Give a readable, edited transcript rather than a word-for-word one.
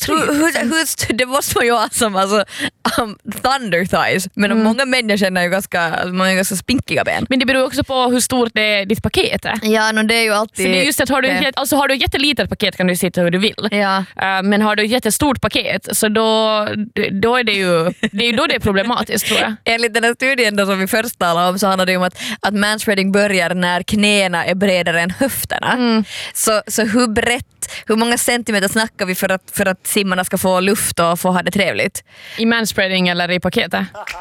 det måste man ju ha som alltså, thunder thighs. Men många människor är ju ganska spinkiga ben. Men det beror också på hur stort ditt paket är. Ja, det är ju alltid... För det är just att har du ett jättelitet paket kan du sitta hur du vill. Ja. Men har du ett jättestort paket så då är det är ju då det är problematiskt, tror jag. Enligt den här studien då, som vi först talade om, så handlar det om att manspreading börjar när knäna är bredare än höfterna. Så hur många centimeter snackar vi för att simmarna ska få luft och få ha det trevligt? I manspreading eller i paketet?